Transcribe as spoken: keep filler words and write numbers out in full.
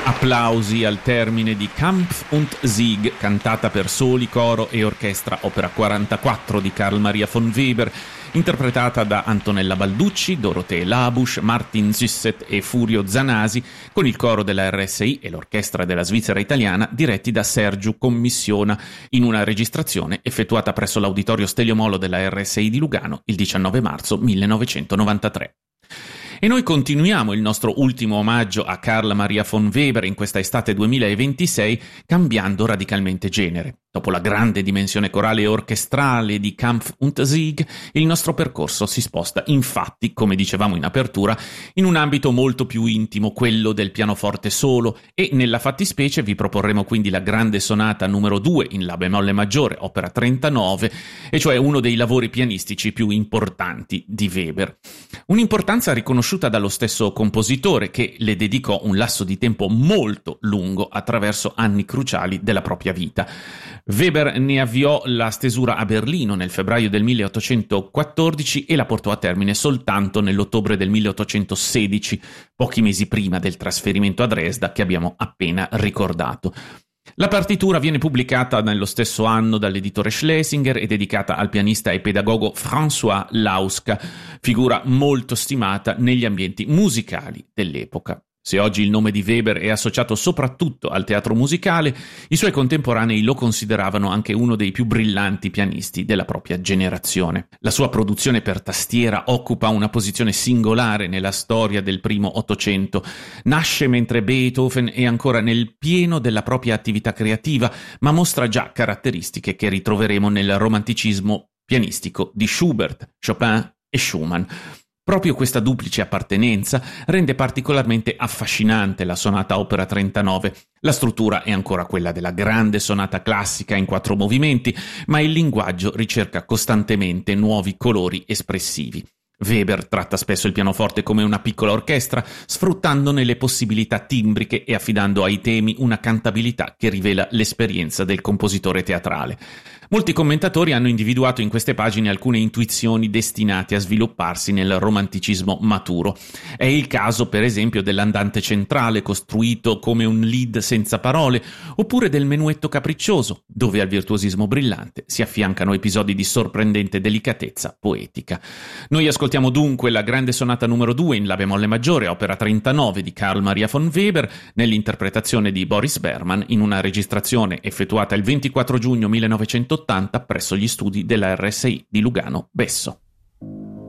Applausi al termine di Kampf und Sieg, cantata per soli, coro e orchestra, opera quarantaquattro di Carl Maria von Weber, interpretata da Antonella Balducci, Dorotee Labusch, Martin Züsset e Furio Zanasi, con il coro della R S I e l'orchestra della Svizzera Italiana, diretti da Sergiu Commissiona, in una registrazione effettuata presso l'Auditorio Stelio Molo della R S I di Lugano il diciannove marzo millenovecentonovantatré. E noi continuiamo il nostro ultimo omaggio a Carl Maria von Weber in questa estate duemilaventisei, cambiando radicalmente genere. Dopo la grande dimensione corale e orchestrale di Kampf und Sieg, il nostro percorso si sposta infatti, come dicevamo in apertura, in un ambito molto più intimo, quello del pianoforte solo, e nella fattispecie vi proporremo quindi la grande sonata numero due in La bemolle maggiore, opera trentanove, e cioè uno dei lavori pianistici più importanti di Weber. Un'importanza riconosciuta dallo stesso compositore, che le dedicò un lasso di tempo molto lungo attraverso anni cruciali della propria vita. Weber ne avviò la stesura a Berlino nel febbraio del milleottocentoquattordici e la portò a termine soltanto nell'ottobre del milleottocentosedici, pochi mesi prima del trasferimento a Dresda che abbiamo appena ricordato. La partitura viene pubblicata nello stesso anno dall'editore Schlesinger e dedicata al pianista e pedagogo François Lauska, figura molto stimata negli ambienti musicali dell'epoca. Se oggi il nome di Weber è associato soprattutto al teatro musicale, i suoi contemporanei lo consideravano anche uno dei più brillanti pianisti della propria generazione. La sua produzione per tastiera occupa una posizione singolare nella storia del primo Ottocento. Nasce mentre Beethoven è ancora nel pieno della propria attività creativa, ma mostra già caratteristiche che ritroveremo nel romanticismo pianistico di Schubert, Chopin e Schumann. Proprio questa duplice appartenenza rende particolarmente affascinante la sonata opera trentanove. La struttura è ancora quella della grande sonata classica in quattro movimenti, ma il linguaggio ricerca costantemente nuovi colori espressivi. Weber tratta spesso il pianoforte come una piccola orchestra, sfruttandone le possibilità timbriche e affidando ai temi una cantabilità che rivela l'esperienza del compositore teatrale. Molti commentatori hanno individuato in queste pagine alcune intuizioni destinate a svilupparsi nel romanticismo maturo. È il caso, per esempio, dell'andante centrale costruito come un lead senza parole, oppure del menuetto capriccioso, dove al virtuosismo brillante si affiancano episodi di sorprendente delicatezza poetica. Noi ascoltiamo dunque la grande sonata numero due in La bemolle maggiore, opera trentanove di Carl Maria von Weber, nell'interpretazione di Boris Berman, in una registrazione effettuata il ventiquattro giugno millenovecentottanta presso gli studi della R S I di Lugano Besso.